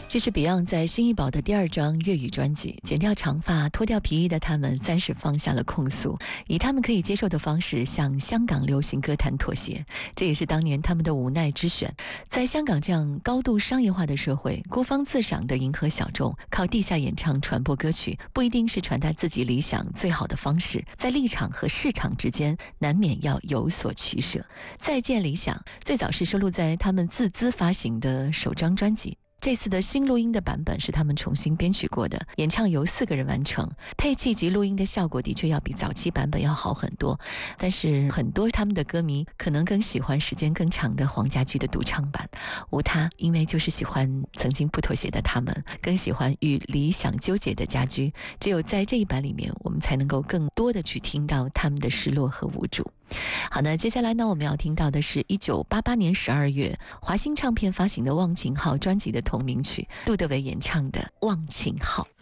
这是 Beyond 在新艺宝的第2张粤语专辑，剪掉长发、脱掉皮衣的他们暂时放下了控诉，以他们可以接受的方式向香港流行歌坛妥协，这也是当年他们的无奈之选。在香港这样高度商业化的社会，孤芳自赏的迎合小众，靠地下演唱传播歌曲，不一定是传达自己理想最好的方式，在立场和市场之间难免要有所取舍。再见理想最早是收录在他们自资发行的首张专辑，这次的新录音的版本是他们重新编曲过的，演唱由4个人完成，配器及录音的效果的确要比早期版本要好很多，但是很多他们的歌迷可能更喜欢时间更长的黄家驹的独唱版。无他，因为就是喜欢曾经不妥协的他们，更喜欢与理想纠结的家驹，只有在这一版里面，我们才能够更多的去听到他们的失落和无助。好，那接下来呢，我们要听到的是1988年12月华星唱片发行的《忘情号》专辑的同名曲，杜德伟演唱的《忘情号》。